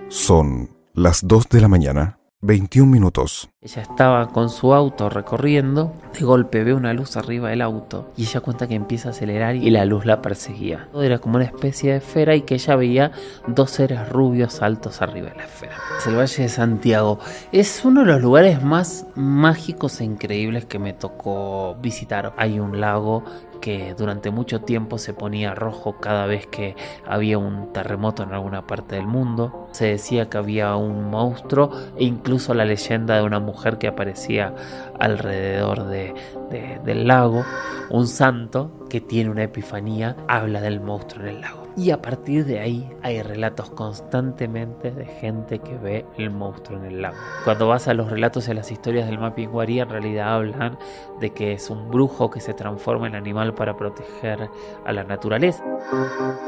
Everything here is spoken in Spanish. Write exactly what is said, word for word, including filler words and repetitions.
Son las dos de la mañana, veintiún minutos. Ella estaba con su auto recorriendo, de golpe ve una luz arriba del auto y ella cuenta que empieza a acelerar y la luz la perseguía. Era como una especie de esfera y que ella veía dos seres rubios altos arriba de la esfera. El Valle de Santiago es uno de los lugares más mágicos e increíbles que me tocó visitar. Hay un lago que durante mucho tiempo se ponía rojo cada vez que había un terremoto en alguna parte del mundo. Se decía que había un monstruo e incluso la leyenda de una mujer que aparecía alrededor de, de, del lago. Un santo que tiene una epifanía habla del monstruo en el lago. Y a partir de ahí hay relatos constantemente de gente que ve el monstruo en el lago. Cuando vas a los relatos y a las historias del Mapinguari, en realidad hablan de que es un brujo que se transforma en animal para proteger a la naturaleza.